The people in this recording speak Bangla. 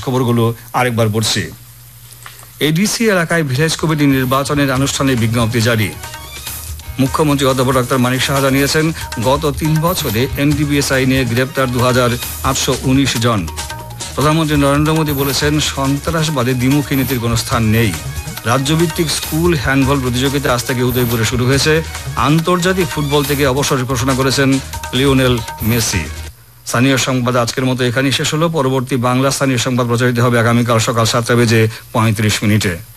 খবরগুলো আরেকবার পড়ছি। এডিসি এলাকায় ভিলেজ কমিটি নির্বাচনের আনুষ্ঠানিক বিজ্ঞপ্তি জারি। মুখ্যমন্ত্রী অধ্যাপক ডক্টর মানিক সাহা জানিয়েছেন, গত 3 বছরে এনডিপিএস আইনে গ্রেপ্তার 2819 জন। প্রধানমন্ত্রী নরেন্দ্র মোদী বলেছেন, সন্ত্রাসবাদে দ্বিমুখী নীতির কোনো স্থান নেই। রাজ্যভিত্তিক স্কুল হ্যান্ডবল প্রতিযোগিতা আজ থেকে উদয়পুরে শুরু হয়েছে। আন্তর্জাতিক ফুটবল থেকে অবসর ঘোষণা করেছেন লিওনেল মেসি। স্থানীয় সংবাদ আজকের মতো এখানেই শেষ হলো। পরবর্তী বাংলা স্থানীয় সংবাদ প্রচারিত হবে আগামীকাল সকাল 7টা বেজে 35 মিনিটে।